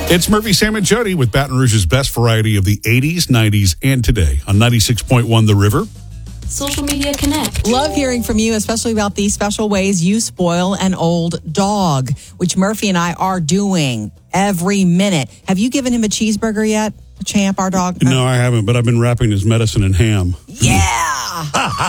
It's Murphy, Sam, and Jody with Baton Rouge's best variety of the 80s, 90s, and today on 96.1 The River. Social Media Connect. Love hearing from you, especially about these special ways you spoil an old dog, which Murphy and I are doing every minute. Have you given him a cheeseburger yet, Champ, our dog? No, I haven't, but I've been wrapping his medicine in ham. Yeah!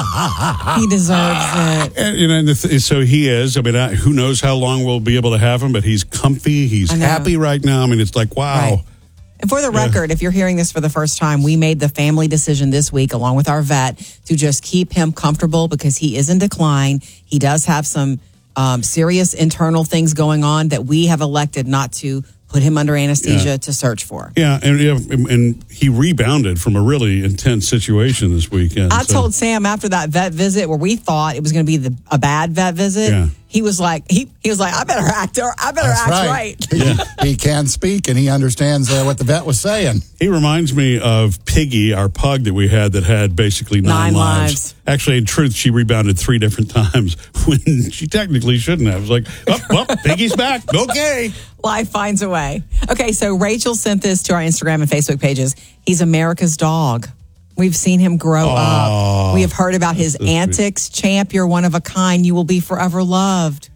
He deserves it. And, so he is. I mean, who knows how long we'll be able to have him, but he's comfy. He's happy right now. I mean, it's like, wow. Right. And for the record, if you're hearing this for the first time, we made the family decision this week, along with our vet, to just keep him comfortable because he is in decline. He does have some serious internal things going on that we have elected not to put him under anesthesia to search for. Yeah, and he rebounded from a really intense situation this weekend. I told Sam after that vet visit where we thought it was going to be a bad vet visit, he was like, I better act right. He can speak and he understands what the vet was saying. He reminds me of Piggy, our pug that we had that had basically nine lives. Actually, in truth, she rebounded 3 different times when she technically shouldn't have. It was like, Piggy's back. Okay. Life finds a way. Okay, so Rachel sent this to our Instagram and Facebook pages. He's America's dog. We've seen him grow up. We have heard about his antics. Champ, you're one of a kind. You will be forever loved.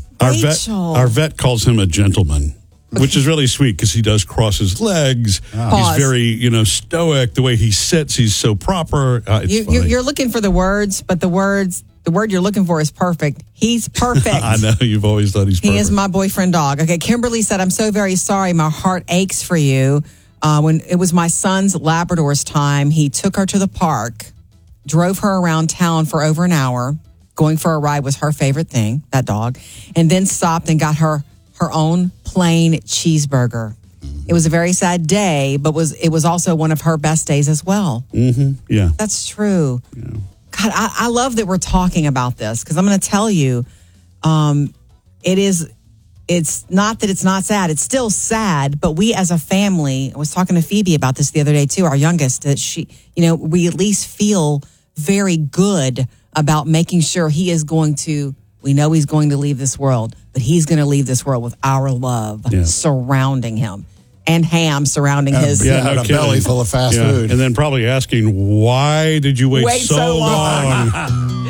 Our vet calls him a gentleman, which is really sweet because he does cross his legs. He's very, stoic. The way he sits, he's so proper. You're looking for the words, but the word you're looking for is perfect. He's perfect. I know. You've always thought he's perfect. He is my boyfriend dog. Okay, Kimberly said, I'm so very sorry. My heart aches for you. When it was my son's Labrador's time, he took her to the park, drove her around town for over an hour. Going for a ride was her favorite thing, that dog, and then stopped and got her own plain cheeseburger. It was a very sad day, but it was also one of her best days as well. Mm-hmm. Yeah. That's true. Yeah. God, I love that we're talking about this because I'm going to tell you, it's not that it's not sad. It's still sad, but we as a family, I was talking to Phoebe about this the other day too, our youngest, that we at least feel very good about making sure we know he's going to leave this world, but he's going to leave this world with our love surrounding him. And ham surrounding his a belly full of fast food. And then probably asking, why did you wait so long?